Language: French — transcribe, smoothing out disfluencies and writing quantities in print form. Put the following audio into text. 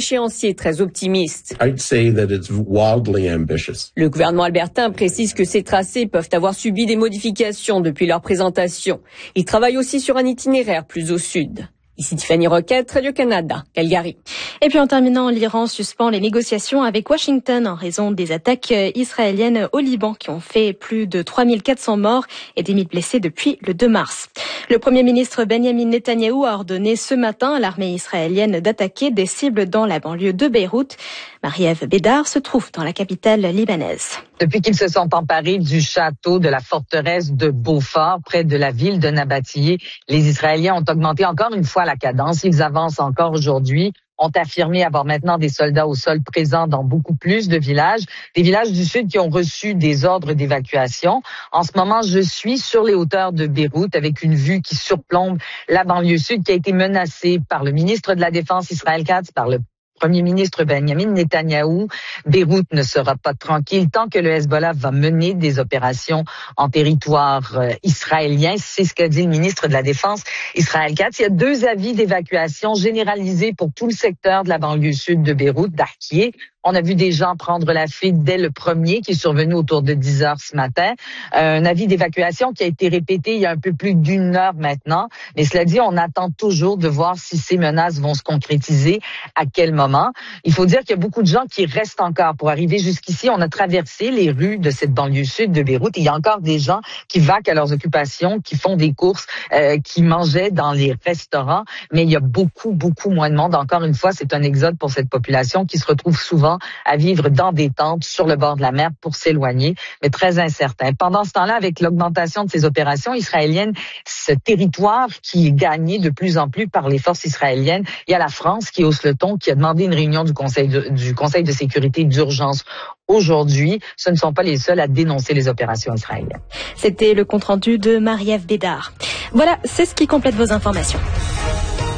échéancier très optimiste. I'd say that it's wildly ambitious. Le gouvernement albertain précise que ces tracés peuvent avoir subi des modifications depuis leur présentation. Il travaille aussi sur un itinéraire plus au sud. Ici Tiffany Roquette, Radio-Canada, Calgary. Et puis en terminant, l'Iran suspend les négociations avec Washington en raison des attaques israéliennes au Liban qui ont fait plus de 3400 morts et des 1000 blessés depuis le 2 mars. Le Premier ministre Benjamin Netanyahou a ordonné ce matin à l'armée israélienne d'attaquer des cibles dans la banlieue de Beyrouth. Marie-Ève Bédard se trouve dans la capitale libanaise. Depuis qu'ils se sont emparés du château de la forteresse de Beaufort, près de la ville de Nabatiyé, les Israéliens ont augmenté encore une fois la cadence. Ils avancent encore aujourd'hui, ont affirmé avoir maintenant des soldats au sol présents dans beaucoup plus de villages, des villages du sud qui ont reçu des ordres d'évacuation. En ce moment, je suis sur les hauteurs de Beyrouth avec une vue qui surplombe la banlieue sud qui a été menacée par le ministre de la Défense Israël Katz, par le Premier ministre Benjamin Netanyahou. Beyrouth ne sera pas tranquille tant que le Hezbollah va mener des opérations en territoire israélien. C'est ce qu'a dit le ministre de la Défense Israël Katz. Il y a 2 avis d'évacuation généralisés pour tout le secteur de la banlieue sud de Beyrouth, d'Arkié. On a vu des gens prendre la fuite dès le premier qui est survenu autour de 10 heures ce matin. Un avis d'évacuation qui a été répété il y a un peu plus d'1 heure maintenant. Mais cela dit, on attend toujours de voir si ces menaces vont se concrétiser, à quel moment. Il faut dire qu'il y a beaucoup de gens qui restent encore. Pour arriver jusqu'ici, on a traversé les rues de cette banlieue sud de Beyrouth. Il y a encore des gens qui vaquent à leurs occupations, qui font des courses, qui mangeaient dans les restaurants. Mais il y a beaucoup moins de monde. Encore une fois, c'est un exode pour cette population qui se retrouve souvent à vivre dans des tentes sur le bord de la mer pour s'éloigner, mais très incertain. Pendant ce temps-là, avec l'augmentation de ces opérations israéliennes, ce territoire qui est gagné de plus en plus par les forces israéliennes, il y a la France qui hausse le ton, qui a demandé une réunion du Conseil de sécurité d'urgence aujourd'hui. Ce ne sont pas les seuls à dénoncer les opérations israéliennes. C'était le compte-rendu de Marie-Ève Bédard. Voilà, c'est ce qui complète vos informations.